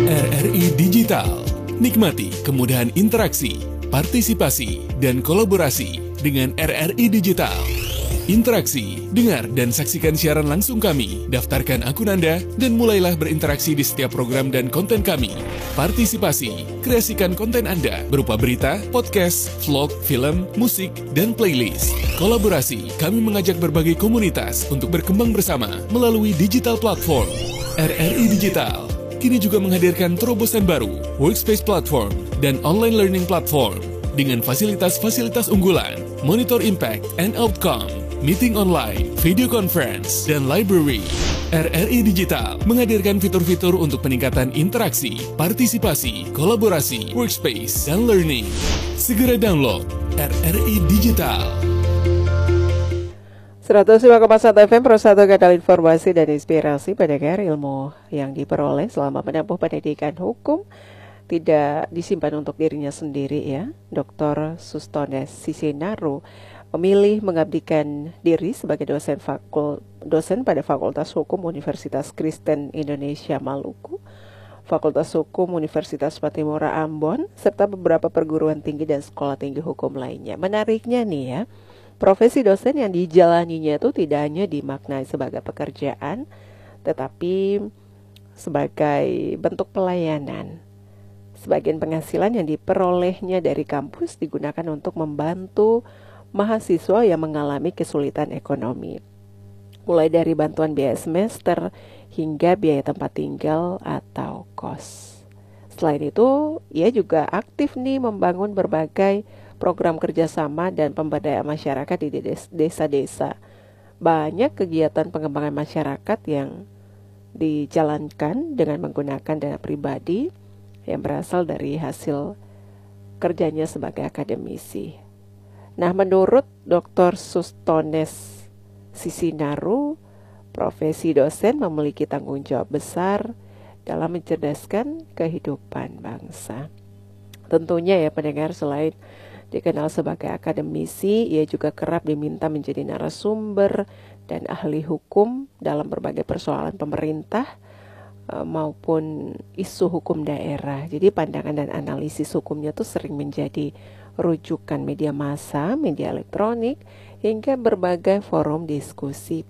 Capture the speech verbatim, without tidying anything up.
R R I Digital. Nikmati kemudahan interaksi, partisipasi, dan kolaborasi dengan R R I Digital. Interaksi, dengar dan saksikan siaran langsung kami, daftarkan akun Anda, dan mulailah berinteraksi di setiap program dan konten kami. Partisipasi, kreasikan konten Anda berupa berita, podcast, vlog, film, musik, dan playlist. Kolaborasi, kami mengajak berbagai komunitas untuk berkembang bersama melalui digital platform. R R I Digital kini juga menghadirkan terobosan baru, workspace platform, dan online learning platform dengan fasilitas-fasilitas unggulan, monitor impact and outcome, meeting online, video conference, dan library. R R I Digital menghadirkan fitur-fitur untuk peningkatan interaksi, partisipasi, kolaborasi, workspace, dan learning. Segera download R R I Digital. seratus lima koma satu F M Pro satu Kanal Informasi dan Inspirasi, pendengar. Ilmu yang diperoleh selama menempuh pendidikan hukum tidak disimpan untuk dirinya sendiri ya. Doktor Sustones Sisinaru memilih mengabdikan diri sebagai dosen fakul dosen pada Fakultas Hukum Universitas Kristen Indonesia Maluku, Fakultas Hukum Universitas Patimura Ambon, serta beberapa perguruan tinggi dan sekolah tinggi hukum lainnya. Menariknya nih ya, profesi dosen yang dijalaninya itu tidak hanya dimaknai sebagai pekerjaan, tetapi sebagai bentuk pelayanan. Sebagian penghasilan yang diperolehnya dari kampus digunakan untuk membantu mahasiswa yang mengalami kesulitan ekonomi, mulai dari bantuan biaya semester hingga biaya tempat tinggal atau kos. Selain itu, ia juga aktif nih membangun berbagai program kerjasama dan pemberdayaan masyarakat di desa-desa. Banyak kegiatan pengembangan masyarakat yang dijalankan dengan menggunakan dana pribadi yang berasal dari hasil kerjanya sebagai akademisi. Nah, menurut Doktor Sustones Sisinaru, profesi dosen memiliki tanggung jawab besar dalam mencerdaskan kehidupan bangsa. Tentunya ya pendengar, selain dikenal sebagai akademisi, ia juga kerap diminta menjadi narasumber dan ahli hukum dalam berbagai persoalan pemerintah e, maupun isu hukum daerah. Jadi pandangan dan analisis hukumnya tuh sering menjadi rujukan media massa, media elektronik, hingga berbagai forum diskusi